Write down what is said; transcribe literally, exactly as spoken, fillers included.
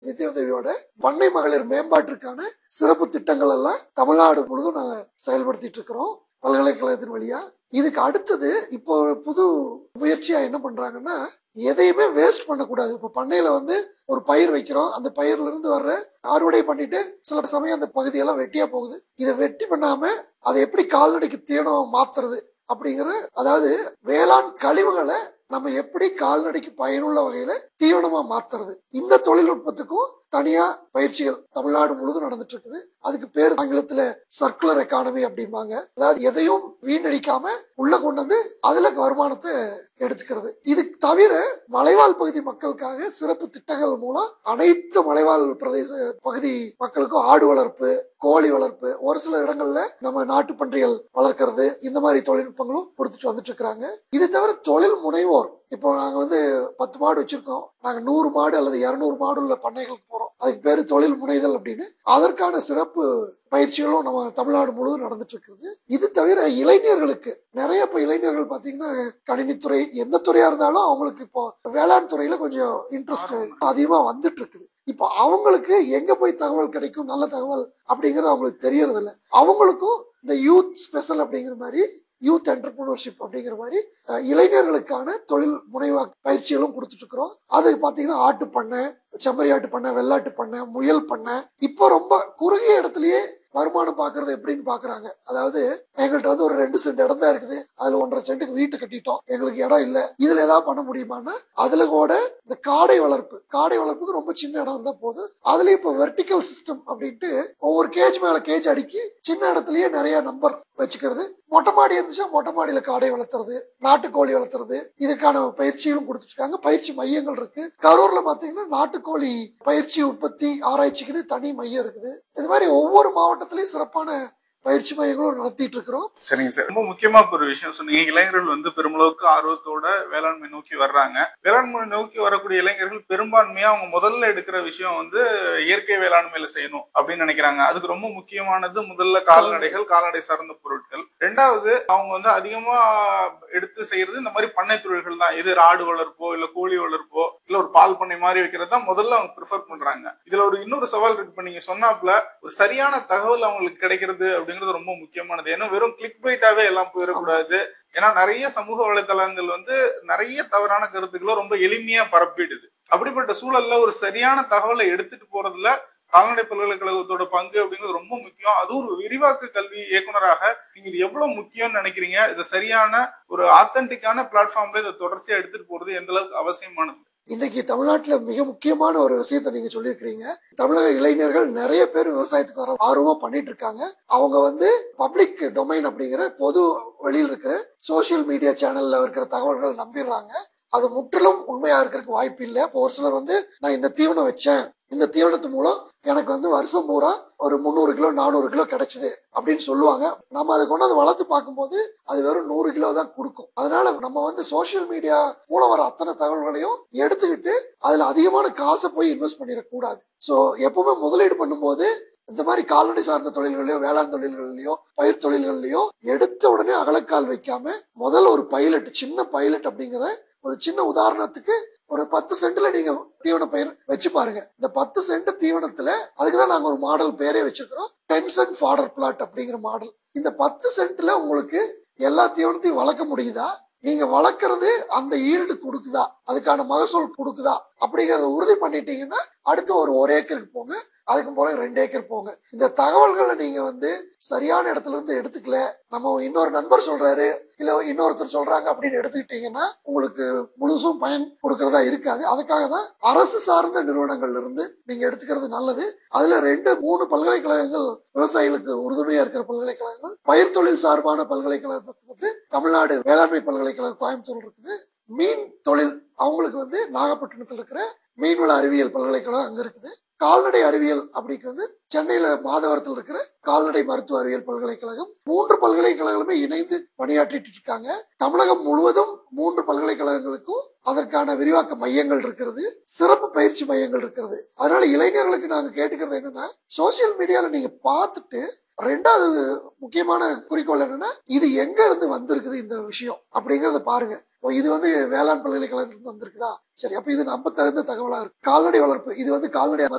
நிதியுதவியோட பண்ணை மகளிர் மேம்பாட்டிற்கான சிறப்பு திட்டங்கள் எல்லாம் தமிழ்நாடு முழுவதும் நாங்க செயல்படுத்திட்டு இருக்கிறோம் பல்கலைக்கழகத்தின் வழியா. இதுக்கு அடுத்தது இப்போ புது முயற்சியா என்ன பண்றாங்கன்னா, எதையுமே வேஸ்ட் பண்ணக்கூடாது. இப்ப பண்ணையில வந்து ஒரு பயிர் வைக்கிறோம், அந்த பயிர்ல இருந்து வர்ற அறுவடை பண்ணிட்டு சில சமயம் அந்த பகுதியெல்லாம் வெட்டியா போகுது. இதை வெட்டி பண்ணாம அதை எப்படி கால்நடைக்கு தீவனம் மாத்துறது அப்படிங்கிற, அதாவது வேளாண் கழிவுகளை நம்ம எப்படி கால்நடைக்கு பயனுள்ள வகையில தீவனமா மாத்துறது, இந்த தொழில்நுட்பத்துக்கும் தனியா பயிற்சிகள் தமிழ்நாடு முழுவதும் நடந்துட்டு இருக்குது. அதுக்கு பேர் ஆங்கிலத்துல சர்க்குலர் எக்கானமி அப்படிம்பாங்க. அதாவது எதையும் வீணடிக்காம உள்ள கொண்டு வந்து அதுல வருமானத்தை எடுத்துக்கிறது. இது தவிர மலைவாழ் பகுதி மக்களுக்காக சிறப்பு திட்டங்கள் மூலம் அனைத்து மலைவாழ் பிரதேச பகுதி மக்களுக்கும் ஆடு வளர்ப்பு, கோழி வளர்ப்பு, ஒரு சில இடங்கள்ல நம்ம நாட்டு பன்றிகள் வளர்க்கறது, இந்த மாதிரி தொழில்நுட்பங்களும் கொடுத்துட்டு வந்துட்டு இருக்கிறாங்க. இது தவிர தொழில் முனைவோர், இப்போ நாங்க வந்து பத்து மாடு வச்சிருக்கோம், நாங்க நூறு மாடு அல்லது இருநூறு மாடு உள்ள பண்ணைகளுக்கு போறோம். அதுக்கு பேரு தொழில் முனைதல் அப்படின்னு. அதற்கான சிறப்பு பயிற்சிகளும் நம்ம தமிழ்நாடு முழுவதும் நடந்துட்டு இருக்குது. இது தவிர இளைஞர்களுக்கு நிறைய இப்ப இளைஞர்கள் பாத்தீங்கன்னா கணினித்துறை எந்த துறையா இருந்தாலும் அவங்களுக்கு இப்போ வேளாண் துறையில கொஞ்சம் இன்ட்ரெஸ்ட் அதிகமா வந்துட்டு இருக்குது. இப்போ அவங்களுக்கு எங்க போய் தகவல் கிடைக்கும், நல்ல தகவல் அப்படிங்கறது அவங்களுக்கு தெரியறது இல்லை. அவங்களுக்கும் இந்த யூத் ஸ்பெஷல் அப்படிங்கிற மாதிரி, யூத் என்டர்பிரினர்ஷிப் அப்படிங்கிற மாதிரி இளைஞர்களுக்கான தொழில் முனைவா பயிற்சிகளும் கொடுத்துட்டு இருக்கிறோம். அது பாத்தீங்கன்னா ஆட்டு பண்ணை, செம்மறியாட்டு பண்ணை, வெள்ளாட்டு பண்ணை, முயல் பண்ணை, இப்போ ரொம்ப குறுகிய இடத்துலயே வருமானம் பாக்குறது எப்படின்னு பாக்குறாங்க. அதாவது எங்கள்கிட்ட வந்து ஒரு ரெண்டு சென்ட் இடம் தான் இருக்குது, அதுல ஒன்றரை சென்ட்டுக்கு வீட்டு கட்டிட்டோம், எங்களுக்கு இடம் இல்ல, இதுல ஏதாவது பண்ண முடியுமான்னா அதுல கூட இந்த காடை வளர்ப்பு, காடை வளர்ப்புக்கு ரொம்ப சின்ன இடம் இருந்தா போதும். அதுல இப்போ வெர்டிக்கல் சிஸ்டம் அப்படின்ட்டு ஒவ்வொரு கேஜ் மேல கேஜ் அடுக்கி சின்ன இடத்துலயே நிறைய நம்பர் வச்சுக்கிறது. மொட்டை மாடி இருந்துச்சுன்னா மொட்டை மாடியில காடை வளர்த்துறது, நாட்டுக்கோழி வளர்த்துறது, இதுக்கான பயிற்சிகளும் கொடுத்துட்டு இருக்காங்க. பயிற்சி மையங்கள் இருக்கு. கரூர்ல பாத்தீங்கன்னா நாட்டுக்கோழி பயிற்சி உற்பத்தி ஆராய்ச்சிக்குன்னு தனி மையம் இருக்குது. இது மாதிரி ஒவ்வொரு மாவட்டத்திலயும் சிறப்பான பயிற்சி மையங்களும் நடத்திட்டு இருக்கிறோம். சரிங்க சார், ரொம்ப முக்கியமா ஒரு விஷயம் சொன்னீங்க. இளைஞர்கள் வந்து பெருமளவுக்கு ஆர்வத்தோட வேளாண்மை நோக்கி வர்றாங்க. வேளாண்மை நோக்கி வரக்கூடிய இளைஞர்கள் பெரும்பான்மையா அவங்க முதல்ல எடுக்கிற விஷயம் வந்து இயற்கை வேளாண்மையில செய்யணும் அப்படின்னு நினைக்கிறாங்க. அதுக்கு ரொம்ப முக்கியமானது முதல்ல கால்நடைகள், கால்நடை சார்ந்த பொருட்கள். ரெண்டாவது அவங்க வந்து அதிகமா எடுத்து செய்யறது இந்த மாதிரி பண்ணை தொழில்கள் தான். இது ஆடு வளர்ப்போ இல்ல கோழி வளர்ப்போ இல்ல ஒரு பால் பண்ணை மாதிரி வைக்கிறது தான் முதல்ல அவங்க ப்ரிஃபர் பண்றாங்க. இதுல ஒரு இன்னொரு சவால் இருக்கு. இப்ப நீங்க சொன்னாப்ல ஒரு சரியான தகவல் அவங்களுக்கு கிடைக்கிறது அப்படிங்கிறது ரொம்ப முக்கியமானது. ஏன்னா வெறும் கிளிக் பைட்டாவே எல்லாம் போயிடக்கூடாது. ஏன்னா நிறைய சமூக வலைதளங்கள் வந்து நிறைய தவறான கருத்துக்களை ரொம்ப எளிமையா பரப்பிடுது. அப்படிப்பட்ட சூழல்ல ஒரு சரியான தகவலை எடுத்துட்டு போறதுல கால்நடை பல்கலைக்கழகத்தோட பங்கு அப்படிங்கிறது ரொம்ப முக்கியம். அது ஒரு விரிவாக்க கல்வி இயக்குனராக நீங்க இது எவ்வளவு முக்கியம்னு நினைக்கிறீங்க? இதை சரியான ஒரு ஆத்தென்டிக்கான பிளாட்ஃபார்ம்ல இதை தொடர்ச்சியா எடுத்துட்டு போறது எந்த அளவுக்கு அவசியமானது? இன்னைக்கு தமிழ்நாட்டுல மிக முக்கியமான ஒரு விஷயத்த நீங்க சொல்லியிருக்கிறீங்க. தமிழக இளைஞர்கள் நிறைய பேர் விவசாயத்துக்கு வர ஆர்வமா பண்ணிட்டு இருக்காங்க. அவங்க வந்து பப்ளிக் டொமைன் அப்படிங்கிற பொது வெளியில் இருக்கிற சோசியல் மீடியா சேனல்ல இருக்கிற தகவல்கள் நம்பிடுறாங்க. அது முற்றிலும் உண்மையா இருக்கிறதுக்கு வாய்ப்பு இல்லை. இப்போ ஒரு சிலர் வந்து நான் இந்த தீவனம் வச்சேன், இந்த தீவனத்து மூலம் எனக்கு வந்து வருஷம் பூரா ஒரு முந்நூறு கிலோ நானூறு கிலோ கிடைச்சது அப்படின்னு சொல்லுவாங்க. நம்ம அதை கொண்டு வந்து வளர்த்து பார்க்கும்போது அது வெறும் நூறு கிலோ தான் கொடுக்கும். அதனால நம்ம வந்து சோசியல் மீடியா மூலம் வர அத்தனை தகவல்களையும் எடுத்துக்கிட்டு அதுல அதிகமான காசை போய் இன்வெஸ்ட் பண்ணிடக்கூடாது. ஸோ எப்பவுமே முதலீடு பண்ணும்போது இந்த மாதிரி கால்நடை சார்ந்த தொழில்களையோ வேளாண் தொழில்கள்லயோ பயிர் தொழில்கள்லயோ எடுத்த உடனே அகலக்கால் வைக்காம முதல்ல ஒரு பைலட், சின்ன பைலட் அப்படிங்கிற ஒரு சின்ன உதாரணத்துக்கு ஒரு பத்து சென்ட்ல நீங்க தீவன பயிர் வச்சு பாருங்க. இந்த பத்து சென்ட் தீவனத்துல அதுக்குதான் நாங்க ஒரு மாடல் பேரே வச்சிருக்கிறோம், டென் சென்ட் ஃபாடர் பிளாட் அப்படிங்கிற மாடல். இந்த பத்து சென்ட்ல உங்களுக்கு எல்லா தீவனத்தையும் வளர்க்க முடியுதா, நீங்க வளர்க்கறது அந்த ஈல்டு கொடுக்குதா, அதுக்கான மகசூல் கொடுக்குதா அப்படிங்கறத உறுதி பண்ணிட்டீங்கன்னா அடுத்து ஒரு ஒரு ஏக்கருக்கு போங்க, அதுக்கு பிறகு ரெண்டு ஏக்கர் போங்க. இந்த தகவல்களை நீங்க வந்து சரியான இடத்துல இருந்து எடுத்துக்கல, நம்ம இன்னொரு நண்பர் சொல்றாரு இல்ல இன்னொருத்தர் சொல்றாங்க அப்படின்னு எடுத்துக்கிட்டீங்கன்னா உங்களுக்கு முழுசும் பயன் கொடுக்கறதா இருக்காது. அதுக்காக தான் அரசு சார்ந்த நிறுவனங்கள்ல இருந்து நீங்க எடுத்துக்கிறது நல்லது. அதுல ரெண்டு மூணு பல்கலைக்கழகங்கள் விவசாயிகளுக்கு உறுதுணையா இருக்கிற பல்கலைக்கழகங்கள், பயிர் தொழில் சார்பான பல்கலைக்கழகத்துக்கு வந்து தமிழ்நாடு வேளாண்மை பல்கலைக்கழகம் கோயம்புத்தூர் இருக்குது. மீன் தொழில் அவங்களுக்கு வந்து நாகப்பட்டினத்தில் இருக்கிற மீன்வள அறிவியல் பல்கலைக்கழகம் அங்க இருக்குது. கால்நடை அறிவியல் அப்படிக்கு வந்து சென்னையில மாதவரத்தில் இருக்கிற கால்நடை மருத்துவ அறிவியல் பல்கலைக்கழகம். மூன்று பல்கலைக்கழகங்களுமே இணைந்து பணியாற்றிட்டு இருக்காங்க. தமிழகம் முழுவதும் மூன்று பல்கலைக்கழகங்களுக்கும் அதற்கான விரிவாக்க மையங்கள் இருக்கிறது, சிறப்பு பயிற்சி மையங்கள் இருக்கிறது. அதனால இளைஞர்களுக்கு நாங்க கேட்டுக்கிறது என்னன்னா, சோசியல் மீடியால நீங்க பார்த்துட்டு ரெண்டாவது முக்கியமான குறிக்கோள் என்னன்னா, இது எங்க இருந்து வந்திருக்குது இந்த விஷயம் அப்படிங்கறத பாருங்க. இது வந்து வேளாண் பல்கலைக்கழகத்துல வந்திருக்குதா, சரி அப்ப இது நம்ம தகுந்த தகவலா இருக்கு. கால்நடை வளர்ப்பு, இது வந்து கால்நடை